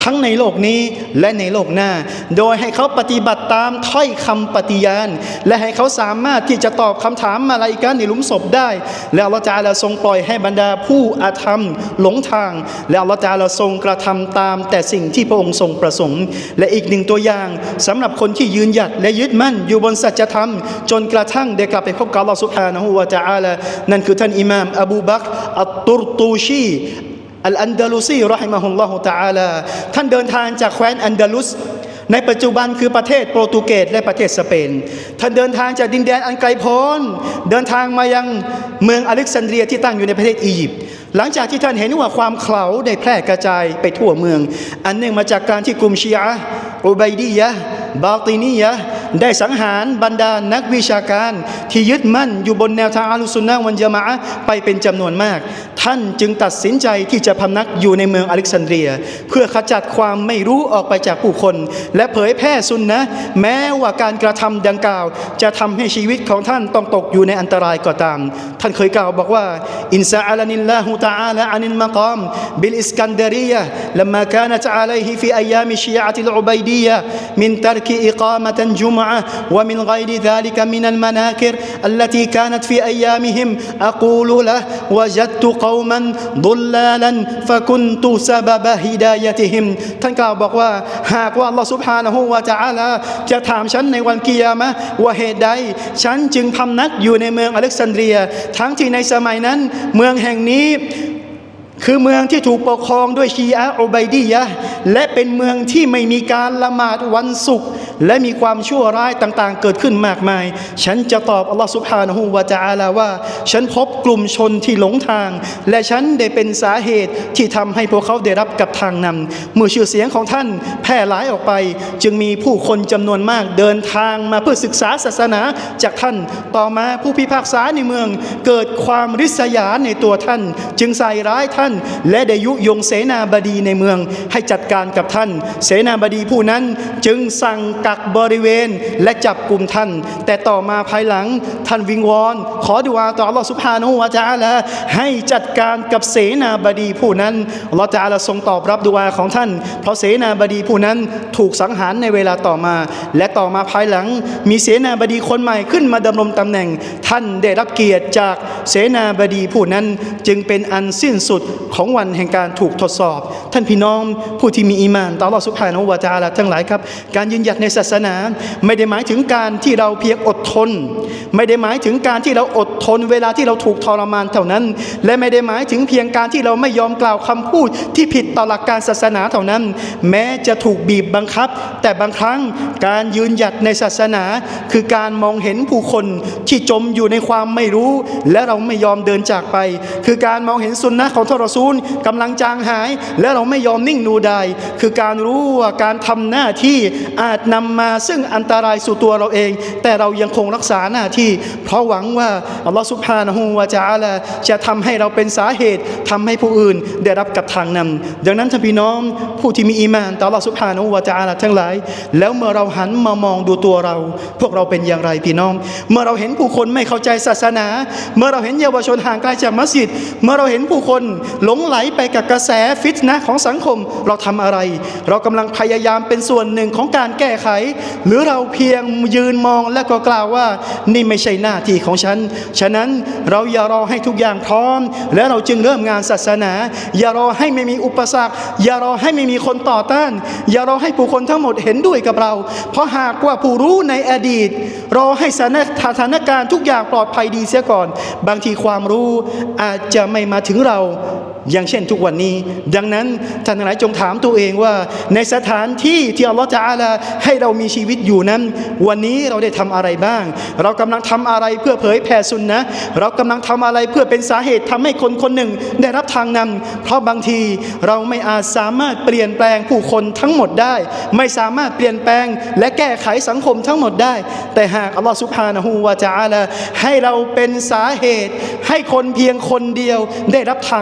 ทั้งในโลกนี้และในโลกหน้าโดยให้เขาปฏิบัติตามถ้อยคำปฏิญาณและให้เขาสามารถที่จะตอบคำถามมาลาอิกะฮ์ในหลุมศพได้และอัลเลาะห์ตะอาลาทรงปล่อยให้บรรดาผู้อาธรรมหลงทางและอัลเลาะห์ตะอาลาทรงกระทำตามแต่สิ่งที่พระองค์ทรงประสงค์และอีกหนึ่งตัวอย่างสำหรับคนที่ยืนหยัดและยึดมั่นอยู่บนสัจธรรมจนกระทั่งได้กลับไปพบกับอัลเลาะห์ซุบฮานะฮูวะตะอาลานั่นคือท่านอิหม่ามอบูบักรอัตตุรตูชีอัลอันดาลุซีรอฮิมะฮุลลอฮุตะอาลาท่านเดินทางจากแคว้นอันดาลุสในปัจจุบันคือประเทศโปรตุเกสและประเทศสเปนท่านเดินทางจากดินแดนอันไกลโพ้นเดินทางมายังเมืองอเล็กซานเดรียที่ตั้งอยู่ในประเทศอียิปต์หลังจากที่ท่านเห็นว่าความเขลาได้แพร่กระจายไปทั่วเมืองอันเนื่องมาจากการที่กลุ่มชีอะห์อุบัยดียะห์บาตินียะห์ได้สังหารบรรดานักวิชาการที่ยึดมั่นอยู่บนแนวทางอะห์ลุสซุนนะฮ์วัลญะมาอะห์ไปเป็นจำนวนมากท่านจึงตัดสินใจที่จะพำนักอยู่ในเมืองอเล็กซานเดรียเพื่อขจัดความไม่รู้ออกไปจากผู้คนและเผยแพร่ซุนนะห์แม้ว่าการกระทำดังกล่าวจะทำให้ชีวิตของท่านต้องตกอยู่ในอันตรายก็ตามท่านเคยกล่าวบอกว่าอินซาอะลานิลลาฮุตะอาลาอานิลมะกามบิลอิสกันดารียะลัมมาคานอะตอะลัยฮิฟีอัยยามิชีอะติลอุบัยดียะมินตัรกิอิกามะตันจุมอะฮ์ومن غير ذلك من المناكر التي كانت في أيامهم أقول له وجدت قوما ضلالا فكنت سبب هدايتهم ท่านกล่าวบอกว่าหากว่าอัลเลาะห์ซุบฮานะฮูวะตะอาลาจะถามฉันในวันกิยามะฮ์ว่าเหตุใดฉันจึงพำนักอยู่ในเมืองอเล็กซานเดรียทั้งที่ในสมัยนั้นเมืองแห่งนี้คือเมืองที่ถูกปกครองด้วยชีอะห์อุบัยดียะห์และเป็นเมืองที่ไม่มีการละหมาดวันศุกร์และมีความชั่วร้ายต่างๆเกิดขึ้นมากมายฉันจะตอบอัลลอฮฺซุบฮานะฮูวะตะอาลาว่าฉันพบกลุ่มชนที่หลงทางและฉันได้เป็นสาเหตุที่ทำให้พวกเขาได้รับกับทางนำเมื่อชื่อเสียงของท่านแพร่หลายออกไปจึงมีผู้คนจำนวนมากเดินทางมาเพื่อศึกษาศาสนาจากท่านต่อมาผู้พิพากษาในเมืองเกิดความริษยาในตัวท่านจึงใส่ร้ายท่านและได้ยุยงเสนาบดีในเมืองให้จัดการกับท่านเสนาบดีผู้นั้นจึงสั่งกักบริเวณและจับกลุ่มท่านแต่ต่อมาภายหลังท่านวิงวอนขอดุอาต่ออัลเลาะห์ซุบฮานะฮูวะตะอาลาให้จัดการกับเสนาบดีผู้นั้นอัลเลาะห์ตะอาลาทรงตอบรับดุอาของท่านเพราะเสนาบดีผู้นั้นถูกสังหารในเวลาต่อมาและต่อมาภายหลังมีเสนาบดีคนใหม่ขึ้นมาดำรงตำแหน่งท่านได้รับเกียรติจากเสนาบดีผู้นั้นจึงเป็นอันสิ้นสุดของวันแห่งการถูกทดสอบท่านพี่น้องผู้ที่มีอีหม่านต่ออัลเลาะห์ซุบฮานะฮูวะตะอาลาทั้งหลายครับการยืนหยัดในศาสนาไม่ได้หมายถึงการที่เราเพียงอดทนไม่ได้หมายถึงการที่เราอดทนเวลาที่เราถูกทรมานเท่านั้นและไม่ได้หมายถึงเพียงการที่เราไม่ยอมกล่าวคำพูดที่ผิดต่อหลักการศาสนาเท่านั้นแม้จะถูกบีบบังคับแต่บางครั้งการยืนหยัดในศาสนาคือการมองเห็นผู้คนที่จมอยู่ในความไม่รู้และเราไม่ยอมเดินจากไปคือการมองเห็นสุนนะของท่านรอซูลกำลังจางหายและเราไม่ยอมนิ่งดูดายคือการรู้ว่าการทำหน้าที่อาจนำมาซึ่งอันตรายสู่ตัวเราเองแต่เรายังคงรักษาหน้าที่เพราะหวังว่าอัลลอฮฺซุบฮานะฮูวะตะอาลาจะทำให้เราเป็นสาเหตุทำให้ผู้อื่นได้รับกับทางนำดังนั้นท่านพี่น้องผู้ที่มีอีหม่านต่ออัลลอฮฺซุบฮานะฮูวะตะอาลาทั้งหลายแล้วเมื่อเราหันมามองดูตัวเราพวกเราเป็นอย่างไรพี่น้องเมื่อเราเห็นผู้คนไม่เข้าใจศาสนาเมื่อเราเห็นเยาวชนห่างไกลจากมัสยิดเมื่อเราเห็นผู้คนหลงไหลไปกับกระแสฟิตนะห์ของสังคมเราทำอะไรเรากำลังพยายามเป็นส่วนหนึ่งของการแก้ไขหรือเราเพียงยืนมองและก็กล่าวว่านี่ไม่ใช่หน้าที่ของฉันฉะนั้นเราอย่ารอให้ทุกอย่างพร้อมแล้วเราจึงเริ่มงานศาสนาอย่ารอให้ไม่มีอุปสรรคอย่ารอให้ไม่มีคนต่อต้านอย่ารอให้ผู้คนทั้งหมดเห็นด้วยกับเราเพราะหากว่าผู้รู้ในอดีตรอให้สถานการณ์ทุกอย่างปลอดภัยดีเสียก่อนบางทีความรู้อาจจะไม่มาถึงเราอย่างเช่นทุกวันนี้ดังนั้นท่านทั้งหลายจงถามตัวเองว่าในสถานที่ที่อัลลอฮฺตะอาลาให้เรามีชีวิตอยู่นั้นวันนี้เราได้ทำอะไรบ้างเรากำลังทำอะไรเพื่อเผยแผ่สุนนะห์เรากำลังทำอะไรเพื่อเป็นสาเหตุทำให้คนคนหนึ่งได้รับทางนำเพราะบางทีเราไม่อาจสามารถเปลี่ยนแปลงผู้คนทั้งหมดได้ไม่สามารถเปลี่ยนแปลงและแก้ไขสังคมทั้งหมดได้แต่หากอัลลอฮฺซุบฮานะฮูวะตะอาลาให้เราเป็นสาเหตุให้คนเพียงคนเดียวได้รับทางนำ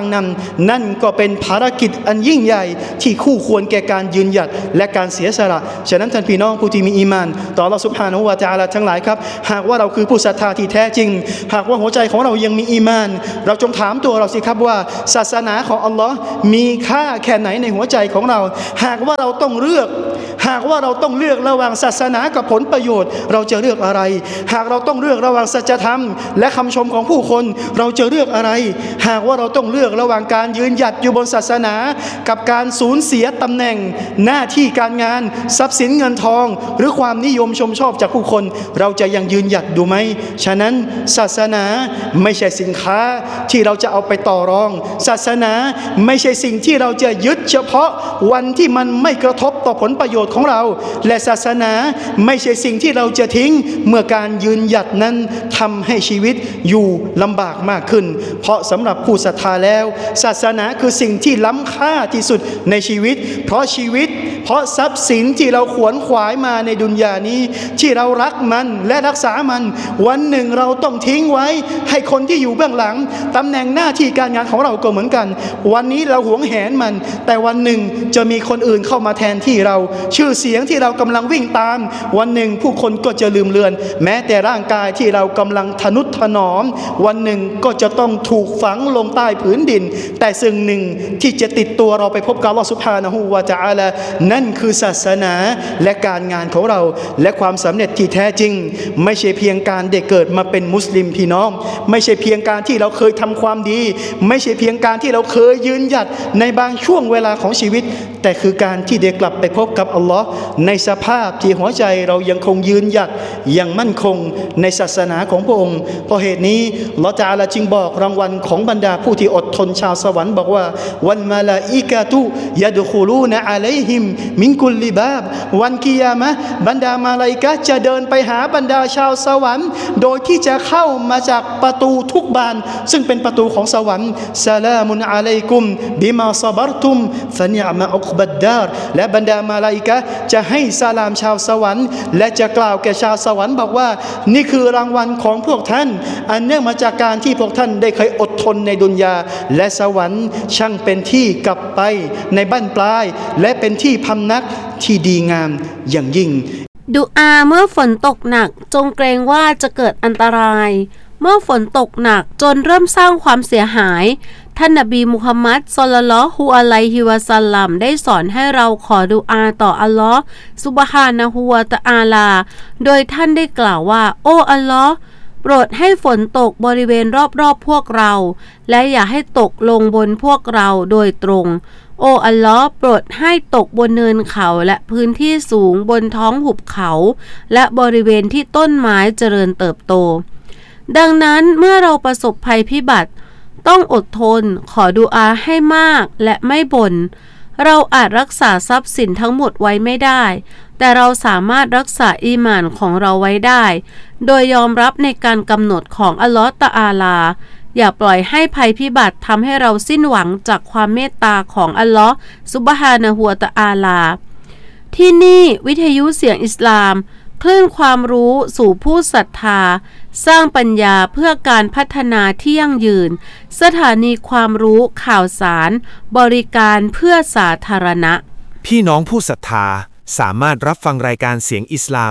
นั่นก็เป็นภารกิจอันยิ่งใหญ่ที่คู่ควรแก่การยืนหยัดและการเสียสละฉะนั้นท่านพี่น้องผู้ที่มีอีมานต่ออัลเลาะห์ซุบฮานะฮูวะตะอาลาทั้งหลายครับหากว่าเราคือผู้ศรัทธาที่แท้จริงหากว่าหัวใจของเรายังมีอีมานเราจงถามตัวเราสิครับว่าศาสนาของอัลเลาะห์มีค่าแค่ไหนในหัวใจของเราหากว่าเราต้องเลือกระหว่างศาสนากับผลประโยชน์เราจะเลือกอะไรหากเราต้องเลือกระหว่างสัจธรรมและคำชมของผู้คนเราจะเลือกอะไรหากว่าเราต้องเลือกระหว่างการยืนหยัดอยู่บนศาสนากับการสูญเสียตำแหน่งหน้าที่การงานทรัพย์สินเงินทองหรือความนิยมชมชอบจากผู้คนเราจะยังยืนหยัดดูไหมฉะนั้นศาสนาไม่ใช่สินค้าที่เราจะเอาไปต่อรองศาสนาไม่ใช่สิ่งที่เราจะยึดเฉพาะวันที่มันไม่กระทบต่อผลประโยชน์ของเราและศาสนาไม่ใช่สิ่งที่เราจะทิ้งเมื่อการยืนหยัดนั้นทำให้ชีวิตอยู่ลำบากมากขึ้นเพราะสำหรับผู้ศรัทธาแล้วศาสนาคือสิ่งที่ล้ำค่าที่สุดในชีวิตเพราะทรัพย์สินที่เราขวนขวายมาในดุนยานี้ที่เรารักมันและรักษามันวันหนึ่งเราต้องทิ้งไว้ให้คนที่อยู่เบื้องหลังตำแหน่งหน้าที่การงานของเราก็เหมือนกันวันนี้เราหวงแหนมันแต่วันหนึ่งจะมีคนอื่นเข้ามาแทนที่เราชื่อเสียงที่เรากำลังวิ่งตามวันหนึ่งผู้คนก็จะลืมเลือนแม้แต่ร่างกายที่เรากำลังทนุถนอมวันหนึ่งก็จะต้องถูกฝังลงใต้ผืนดินแต่สิ่งหนึ่งที่จะติดตัวเราไปพบกับอัลเลาะห์ซุบฮานะฮูวะตะอาลานั่นคือศาสนาและการงานของเราและความสำเร็จที่แท้จริงไม่ใช่เพียงการได้เกิดมาเป็นมุสลิมพี่น้องไม่ใช่เพียงการที่เราเคยทำความดีไม่ใช่เพียงการที่เราเคยยืนหยัดในบางช่วงเวลาของชีวิตแต่คือการที่ได้กลับไปพบกับอัลลอฮ์ในสภาพที่หัวใจเรายังคงยืนหยัดอย่างมั่นคงในศาสนาของพระองค์เพราะเหตุนี้อัลเลาะห์ตะอาลาจึงบอกรางวัลของบรรดาผู้ที่อดทนชาวสวรรค์บอกว่าวัลมาลาอิกะตุยัดคุลูนะอะลัยฮิมมินกุลลิบาบวันกิยามะห์บรรดามาลาอิกะฮ์จะเดินไปหาบรรดาชาวสวรรค์โดยที่จะเข้ามาจากประตูทุกบานซึ่งเป็นประตูของสวรรค์ซะลามุนอะลัยกุมบิมาซะบัรตุมฟะนิอ์มะอุกบัดดารและบรรดามาลาอิกะฮ์จะให้สลามชาวสวรรค์และจะกล่าวแก่ชาวสวรรค์บอกว่านี่คือรางวัลของพวกท่านอันเนื่องมาจากการที่พวกท่านได้เคยอดทนในดุนยาและสวรรค์ช่างเป็นที่กลับไปในบั้นปลายและเป็นที่พำนักที่ดีงามอย่างยิ่งดุอาเมื่อฝนตกหนักจงเกรงว่าจะเกิดอันตรายเมื่อฝนตกหนักจนเริ่มสร้างความเสียหายท่านนบีมุฮัมมัดศ็อลลัลลอฮุอะลัยฮิวะซัลลัมได้สอนให้เราขอดุอาต่ออัลลอฮ์ซุบฮานะฮูวะตะอาลาโดยท่านได้กล่าวว่าโอ้อัลลอฮ์โปรดให้ฝนตกบริเวณรอบๆพวกเราและอย่าให้ตกลงบนพวกเราโดยตรงโอ้อัลลอฮ์โปรดให้ตกบนเนินเขาและพื้นที่สูงบนท้องหุบเขาและบริเวณที่ต้นไม้เจริญเติบโตดังนั้นเมื่อเราประสบภัยพิบัติต้องอดทนขอดุอาให้มากและไม่บ่นเราอาจรักษาทรัพย์สินทั้งหมดไว้ไม่ได้แต่เราสามารถรักษาอีหม่านของเราไว้ได้โดยยอมรับในการกำหนดของอัลลอฮฺตะอาลาอย่าปล่อยให้ภัยพิบัติทำให้เราสิ้นหวังจากความเมตตาของอัลลอฮฺซุบฮานะฮูวะตะอาลาที่นี่วิทยุเสียงอิสลามคลื่นความรู้สู่ผู้ศรัทธาสร้างปัญญาเพื่อการพัฒนาที่ยั่งยืนสถานีความรู้ข่าวสารบริการเพื่อสาธารณะพี่น้องผู้ศรัทธาสามารถรับฟังรายการเสียงอิสลาม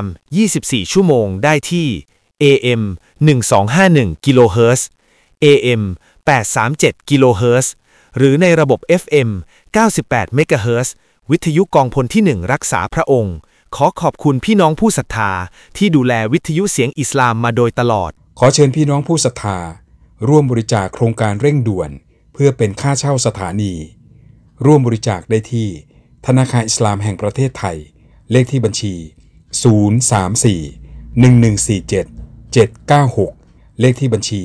24 ชั่วโมงได้ที่ AM 1251 กิโลเฮิรตซ์ AM 837 กิโลเฮิรตซ์หรือในระบบ FM 98 เมกะเฮิรตซ์วิทยุกองพลที่ 1 รักษาพระองค์ขอขอบคุณพี่น้องผู้ศรัทธาที่ดูแลวิทยุเสียงอิสลามมาโดยตลอดขอเชิญพี่น้องผู้ศรัทธาร่วมบริจาคโครงการเร่งด่วนเพื่อเป็นค่าเช่าสถานีร่วมบริจาคได้ที่ธนาคารอิสลามแห่งประเทศไทยเลขที่บัญชี034-1147-796เลขที่บัญชี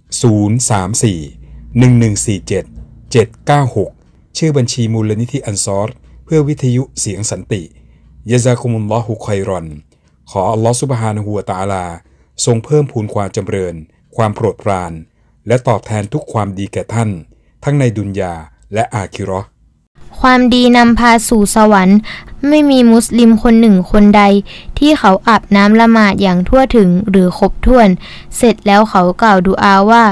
034-1147-796ชื่อบัญชีมูลนิธิอันซอรเพื่อวิทยุเสียงสันติยะซากุมุลลอฮุค็อยรอนขออัลลอฮฺซุบฮานะฮูวะตะอาลาทรงเพิ่มพูนความจำเริญความโปรดปรานและตอบแทนทุกความดีแก่ท่านทั้งในดุนยาและอาคิเราะห์ความดีนำพาสู่สวรรค์ไม่มีมุสลิมคนหนึ่งคนใดที่เขาอาบน้ำละหมาดอย่างทั่วถึงหรือครบถ้วนเสร็จแล้วเขากล่าวดุอาว่า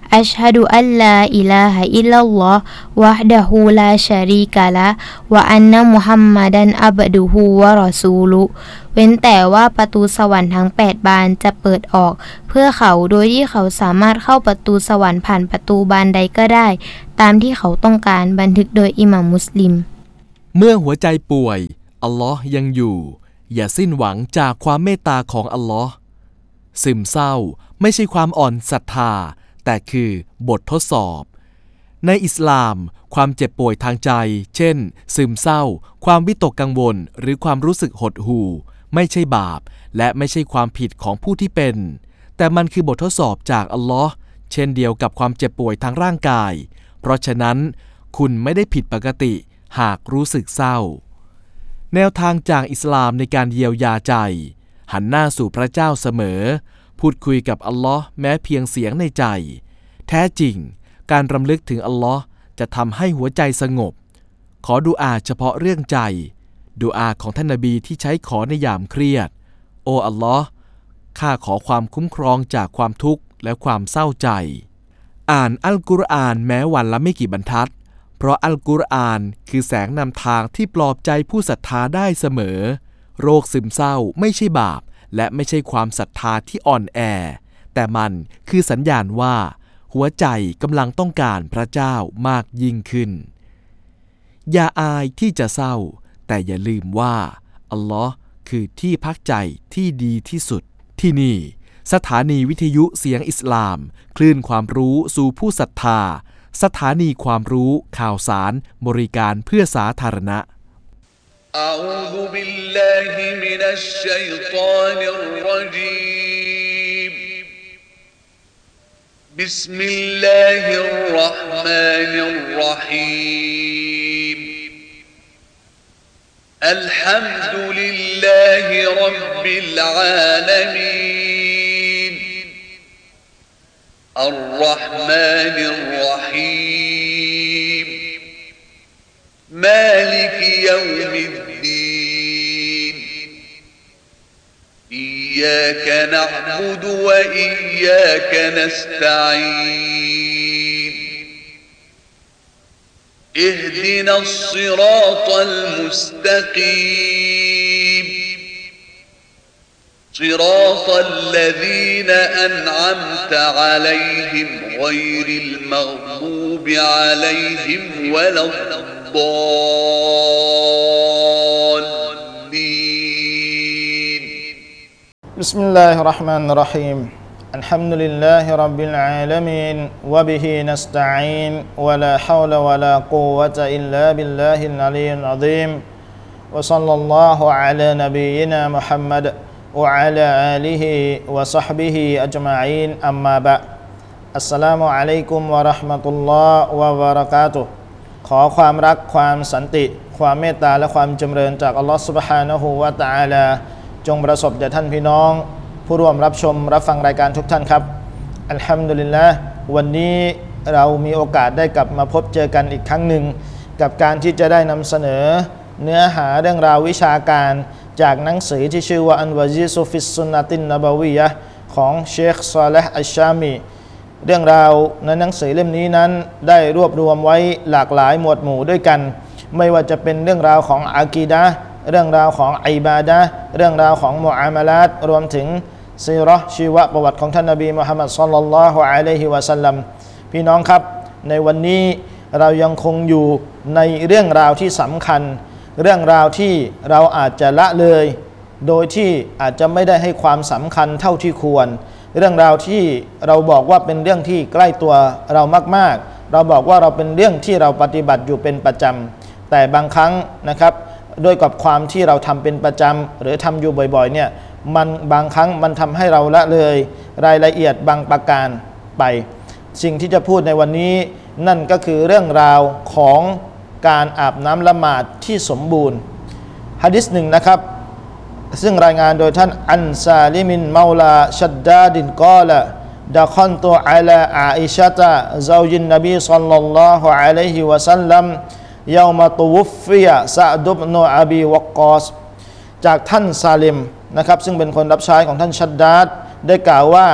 อัชฮะดุอัลลาอิลาฮะอิลลัลลอฮ์วะฮ์ดะฮูลาชะรีกะละห์วะอันนะมุฮัมมัดันอับดุฮูวะรอซูลุเว้นแต่ว่าประตูสวรรค์ทั้ง8บานจะเปิดออกเพื่อเขาโดยที่เขาสามารถเข้าประตูสวรรค์ผ่านประตูบานใดก็ได้ตามที่เขาต้องการบันทึกโดยอิหม่ามมุสลิมเมื่อหัวใจป่วยอัลลอฮ์ยังอยู่อย่าสิ้นหวังจากความเมตตาของอัลลอฮ์ซึมเศร้าไม่ใช่ความอ่อนศรัทธาแต่คือบททดสอบในอิสลามความเจ็บป่วยทางใจเช่นซึมเศร้าความวิตกกังวลหรือความรู้สึกหดหู่ไม่ใช่บาปและไม่ใช่ความผิดของผู้ที่เป็นแต่มันคือบททดสอบจากอัลลอฮ์เช่นเดียวกับความเจ็บป่วยทางร่างกายเพราะฉะนั้นคุณไม่ได้ผิดปกติหากรู้สึกเศร้าแนวทางจากอิสลามในการเยียวยาใจหันหน้าสู่พระเจ้าเสมอพูดคุยกับอัลลอฮ์แม้เพียงเสียงในใจแท้จริงการรำลึกถึงอัลลอฮ์จะทำให้หัวใจสงบขอดุอาเฉพาะเรื่องใจดุอาของท่านนบีที่ใช้ขอในยามเครียดโอ้อัลลอฮ์ข้าขอความคุ้มครองจากความทุกข์และความเศร้าใจอ่านอัลกุรอานแม้วันละไม่กี่บรรทัดเพราะอัลกุรอานคือแสงนำทางที่ปลอบใจผู้ศรัทธาได้เสมอโรคซึมเศร้าไม่ใช่บาปและไม่ใช่ความศรัทธาที่อ่อนแอแต่มันคือสัญญาณว่าหัวใจกำลังต้องการพระเจ้ามากยิ่งขึ้นอย่าอายที่จะเศร้าแต่อย่าลืมว่าอัลลอฮ์คือที่พักใจที่ดีที่สุดที่นี่สถานีวิทยุเสียงอิสลามคลื่นความรู้สู่ผู้ศรัทธาสถานีความรู้ข่าวสารบริการเพื่อสาธารณะ أعوذ بالله من الشيطان الرجيم بسم الله الرحمن الرحيم الحمد لله رب العالمين الرحمن الرحيم مالك يوم الدين إياك نعبد وإياك نستعين اهدنا الصراط المستقيم صراط الذين أنعمت عليهم غير المغضوب عليهم ولا الضالين بسم الله الرحمن الرحيم الحمد لله رب العالمين وبه نستعين ولا حول ولا قوة إلا بالله العلي العظيم وصلى الله على نبينا محمد وعلى آله وصحبه أجمعين أما بعد السلام عليكم ورحمة الله وبركاته ขอความรักความสันติความเมตตาและความจำเริญจากอัลลอฮฺซุบฮานะฮูวะตะอาลาจงประสบแด่ท่านพี่น้องผู้ร่วมรับชมรับฟังรายการทุกท่านครับอัลฮัมดุลิลละห์วันนี้เรามีโอกาสได้กลับมาพบเจอกันอีกครั้งหนึ่งกับการที่จะได้นำเสนอเนื้อหาเรื่องราววิชาการจากหนังสือที่ชื่อว่าอันวะซีซุฟิสซุนนะตินนบะวียะห์ของเชคซอลิห์อัชชามีเรื่องราวในหนังสือเล่มนี้นั้นได้รวบรวมไว้หลากหลายหมวดหมู่ด้วยกันไม่ว่าจะเป็นเรื่องราวของอากีดะห์เรื่องราวของอิบาดะห์เรื่องราวของมุอามาลาตรวมถึงซีเราะห์ชีวประวัติของท่านนบีมุฮัมมัดศ็อลลัลลอฮุอะลัยฮิวะซัลลัมพี่น้องครับในวันนี้เรายังคงอยู่ในเรื่องราวที่สำคัญเรื่องราวที่เราอาจจะละเลยโดยที่อาจจะไม่ได้ให้ความสำคัญเท่าที่ควรเรื่องราวที่เราบอกว่าเป็นเรื่องที่ใกล้ตัวเรามากๆเราบอกว่าเราเป็นเรื่องที่เราปฏิบัติอยู่เป็นประจำแต่บางครั้งนะครับด้วยกับความที่เราทำเป็นประจำหรือทำอยู่บ่อยๆเนี่ยมันบางครั้งมันทำให้เราละเลยรายละเอียดบางประการไปสิ่งที่จะพูดในวันนี้นั่นก็คือเรื่องราวของการอาบน้ำละหมาดที่สมบูรณ์หะดีษหนึ่งนะครับซึ่งรายงานโดยท่านอันซาลิมินเมาลาชัดดาดินกอละดะคันตุอะลาอาอิชะตะซาวจินนบีศ็อลลัลลอฮุอะลัยฮิวะซัลลัมยอมะตุวุฟฟิยะซะอ์ดุบนุอะบีวักกอสจากท่านซาลิมนะครับซึ่งเป็นคนรับใช้ของท่านชัดดาดได้กล่าวว่า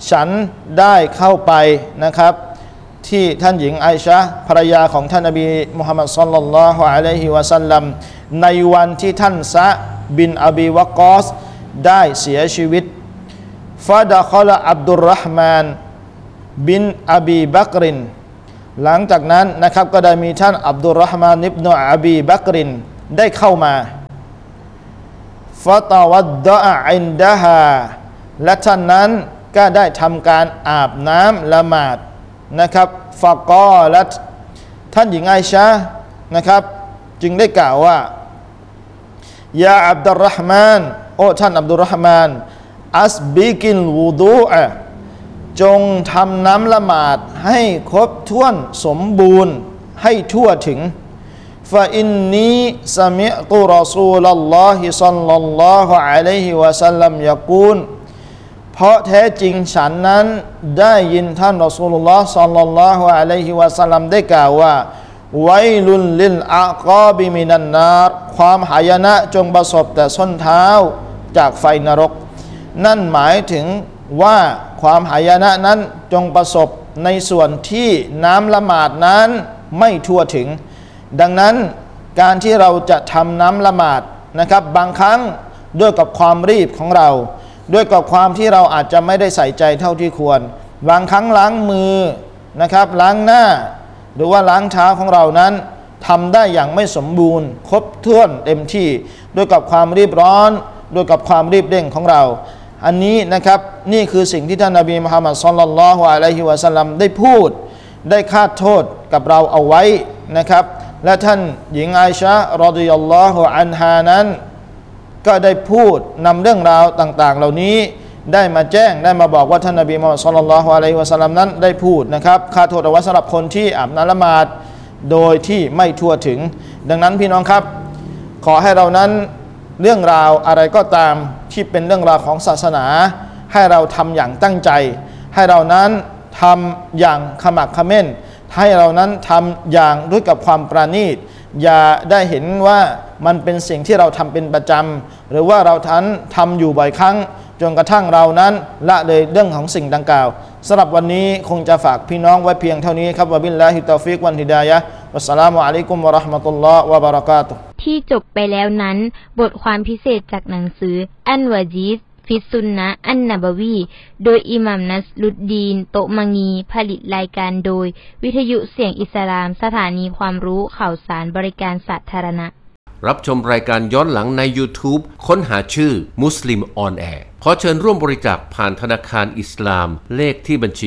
ฉันได้เข้าไปนะครับที่ท่านหญิงไอชะภรรยาของท่านนบีมุฮัมมัดศ็อลลัลลอฮุอะลัยฮิวะซัลลัมในวันที่ท่านซะบินอบีวะกอสได้เสียชีวิตฟาดะคอลอับดุลเราะห์มานบินอบีบักรินหลังจากนั้นนะครับก็ได้มีท่านอับดุลเราะห์มานอิบนุอบีบักรินได้เข้ามาฟะตะวัดดะอะอินดะฮาและท่านนั้นก็ได้ทำการอาบน้ำละหมาดนะครับฟะกอลัตท่านหญิงไอชะนะครับจึงได้กล่าวว่ายาอับดุลเราะห์มานโอ้ท่านอับดุลเราะห์มานอัสบิกิลวุดูอะจงทำน้ำละหมาดให้ครบถ้วนสมบูรณ์ให้ทั่วถึงฟะอินนีซะมิอตุรอซูลัลลอฮิศ็อลลัลลอฮุอะลัยฮิวะซัลลัมยะกูลเพราะแท้จริงฉันนั้นได้ยินท่านรอซูลุลลอฮ์ศ็อลลัลลอฮุอะลัยฮิวะซัลลัมได้กล่าวว่าไวลุลลิลอะกอบิมินันนารความหายนะจงประสบแต่ส้นเท้าจากไฟนรกนั่นหมายถึงว่าความหายนะนั้นจงประสบในส่วนที่น้ำละหมาดนั้นไม่ทั่วถึงดังนั้นการที่เราจะทำน้ำละหมาดนะครับบางครั้งด้วยกับความรีบของเราด้วยกับความที่เราอาจจะไม่ได้ใส่ใจเท่าที่ควรบางครั้งล้างมือนะครับล้างหน้าหรือว่าล้างเท้าของเรานั้นทำได้อย่างไม่สมบูรณ์ครบถ้วนเต็มที่ด้วยกับความรีบร้อนด้วยกับความรีบเร่งของเราอันนี้นะครับนี่คือสิ่งที่ท่านนบีมุฮัมมัดศ็อลลัลลอฮุอะลัยฮิวะซัลลัมได้พูดได้คาดโทษกับเราเอาไว้นะครับและท่านหญิงไอชะรอฎิยัลลอฮุอันฮานั้นก็ได้พูดนำเรื่องราวต่างๆเหล่านี้ได้มาแจ้งได้มาบอกว่าท่านนบีมุฮัมมัดศ็อลลัลลอฮุอะลัยฮิวะซัลลัมนั้นได้พูดนะครับคาดโทษเอาไว้สำหรับคนที่อาบน้ำละหมาดโดยที่ไม่ทั่วถึงดังนั้นพี่น้องครับขอให้เรานั้นเรื่องราวอะไรก็ตามที่เป็นเรื่องราวของศาสนาให้เราทำอย่างตั้งใจให้เรานั้นทำอย่างขมักเขม้นให้เรานั้นทำอย่างด้วยกับความประณีตอย่าได้เห็นว่ามันเป็นสิ่งที่เราทำเป็นประจำหรือว่าเราทำอยู่บ่อยครั้งจนกระทั่งเรานั้นละเลยเรื่องของสิ่งดังกล่าวสำหรับวันนี้คงจะฝากพี่น้องไว้เพียงเท่านี้ครับวะบิลลาฮิตอฟิกวันฮิดายะฮ์วัสสลามุอะลัยกุมวะเราะห์มะตุลลอฮ์วะบะเราะกาตุฮ์ที่จบไปแล้วนั้นบทความพิเศษจากหนังสืออันวะจีซฟิสซุนนะอันนบวีโดยอิหม่ามนัสรุดดีนโตมังีผลิตรายการโดยวิทยุเสียงอิสลามสถานีความรู้ข่าวสารบริการสาธารณะรับชมรายการย้อนหลังใน YouTube ค้นหาชื่อมุสลิมออนแอร์ขอเชิญร่วมบริจาคผ่านธนาคารอิสลามเลขที่บัญชี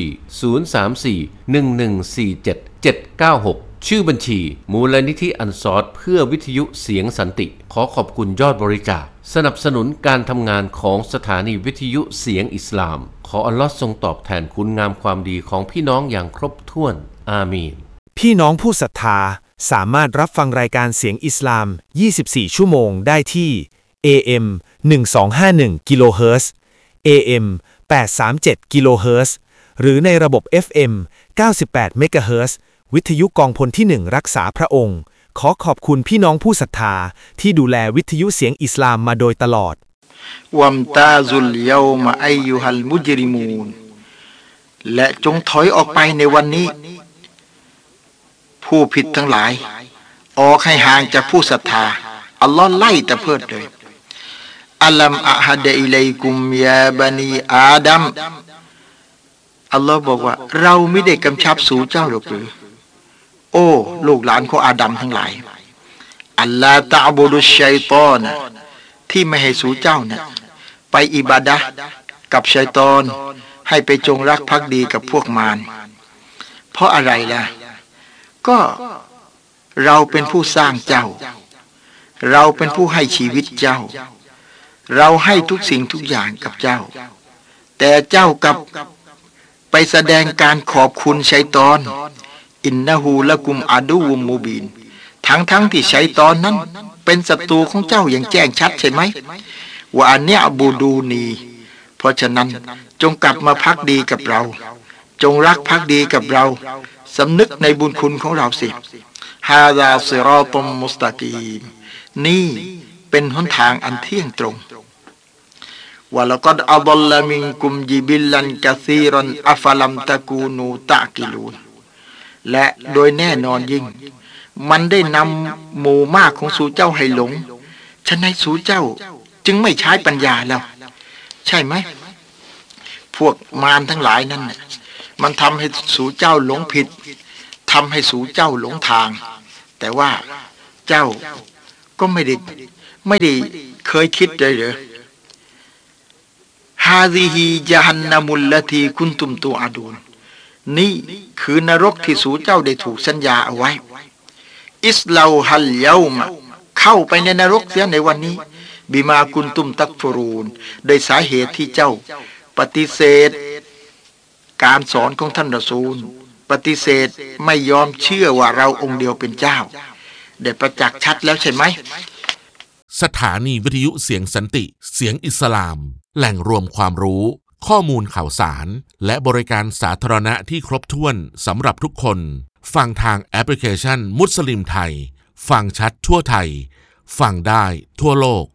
034-1147-796 ชื่อบัญชีมูลนิธิอันซอรเพื่อวิทยุเสียงสันติขอขอบคุณยอดบริจาคสนับสนุนการทำงานของสถานีวิทยุเสียงอิสลามขออัลลอฮ์ทรงตอบแทนคุณงามความดีของพี่น้องอย่างครบถ้วนอามีนพี่น้องผู้ศรัทธาสามารถรับฟังรายการเสียงอิสลาม 24 ชั่วโมงได้ที่ AM 1251 กิโลเฮิรตซ์ AM 837 กิโลเฮิรตซ์ หรือในระบบ FM 98 เมกะเฮิรตซ์ วิทยุกองพลที่ 1 รักษาพระองค์ขอขอบคุณพี่น้องผู้ศรัทธาที่ดูแลวิทยุเสียงอิสลามมาโดยตลอดวัมตาซุลเยามาอัยยุฮัลมุจริมูนและจงถอยออกไปในวันนี้ผู้ผิดทั้งหลายออกให้ห่างจากผู้ศรัทธาอัลลอฮ์ไล่แต่เพิดเลยอัลลัมอะฮัดอิลัยกุมยาบันีอาดัมอัลลอฮ์บอกว่าเราไม่ได้กำชับสู่เจ้าหรอกหรือโอ้ลูกหลานของอาดัมทั้งหลายอัลลาตะอบุดุชชัยฏอนที่ไม่ให้สู่เจ้านะไปอิบาดะห์กับชัยฏอนให้ไปจงรักภักดีกับพวกมารเพราะอะไรล่ะก็เราเป็นผู้สร้างเจ้าเราเป็นผู้ให้ชีวิตเจ้าเราให้ทุกสิ่งทุกอย่างกับเจ้าแต่เจ้ากับไปแสดงการขอบคุณชัยฏอนอินนะฮูละกุมอาดูวุมมูบีนทั้งที่ชัยฏอนนั้นเป็นศัตรูของเจ้าอย่างแจ้งชัดใช่ไหมว่าอันเนี้ยบูดูนีเพราะฉะนั้นจงกลับมาภักดีกับเราจงรักภักดีกับเราสำนึกในบุญคุณของเราสิฮาซาซิรอตุมมุสตะกีมนี่เป็นหนทางอันเที่ยงตรงวะละกัดอัฎัลลมินกุมญิบิลลันกะซีรันอัฟลัมตะกูนูตะกิลูนและโดยแน่นอนยิ่งมันได้นำหมู่มากของสู่เจ้าให้หลงฉะนั้นสู่เจ้าจึงไม่ใช้ปัญญาแล้วใช่ไหมพวกมารทั้งหลายนั่นมันทำให้สู่เจ้าหลงผิดทำให้สู่เจ้าหลงทางแต่ว่าเจ้าก็ไม่ได้เคยคิดเลยเหรอฮาซิฮีญะฮันนัมุลลตีกุนตุมตูอาดูนนี่คือนรกที่สู่เจ้าได้ถูกสัญญาเอาไว้อิสลาฮัลเยามาเข้าไปในนรกเสียในวันนี้บิมากุนตุมตักฟรูนโดยสาเหตุที่เจ้าปฏิเสธการสอนของท่านรอซูลปฏิเสธไม่ยอมเชื่อว่าเราองค์เดียวเป็นเจ้าได้ประจักษ์ชัดแล้วใช่ไหมสถานีวิทยุเสียงสันติเสียงอิสลามแหล่งรวมความรู้ข้อมูลข่าวสารและบริการสาธารณะที่ครบถ้วนสำหรับทุกคนฟังทางแอปพลิเคชันมุสลิมไทยฟังชัดทั่วไทยฟังได้ทั่วโลก